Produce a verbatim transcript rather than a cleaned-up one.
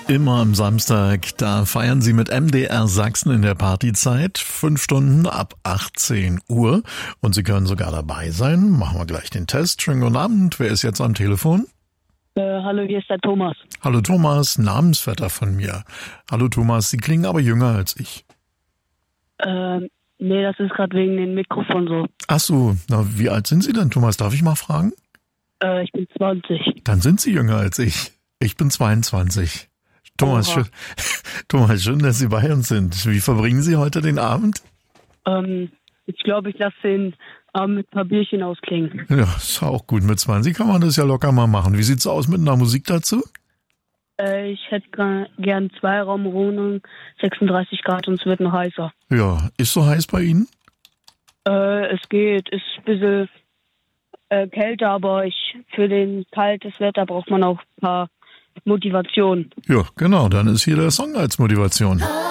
Immer am Samstag, da feiern Sie mit M D R Sachsen in der Partyzeit. Fünf Stunden ab achtzehn Uhr. Und Sie können sogar dabei sein. Machen wir gleich den Test. Schönen guten Abend. Wer ist jetzt am Telefon? Äh, hallo, hier ist der Thomas. Hallo Thomas, Namensvetter von mir. Hallo Thomas, Sie klingen aber jünger als ich. Ähm, nee, das ist gerade wegen dem Mikrofon so. Ach so, na, wie alt sind Sie denn, Thomas? Darf ich mal fragen? Äh, ich bin zwanzig. Dann sind Sie jünger als ich. Ich bin zweiundzwanzig. Thomas, schön, Thomas, schön, dass Sie bei uns sind. Wie verbringen Sie heute den Abend? Ähm, ich glaube, ich lasse den Abend mit ein paar Bierchen ausklingen. Ja, ist auch gut. Mit zwanzig kann man das ja locker mal machen. Wie sieht's aus mit einer Musik dazu? Äh, ich hätte gra- gern Zweiraumwohnung, sechsunddreißig Grad und es wird noch heißer. Ja, ist so heiß bei Ihnen? Äh, es geht, ist ein bisschen äh, kälter, aber ich für den kaltes Wetter braucht man auch ein paar Motivation. Ja, genau. Dann ist hier der Song als Motivation.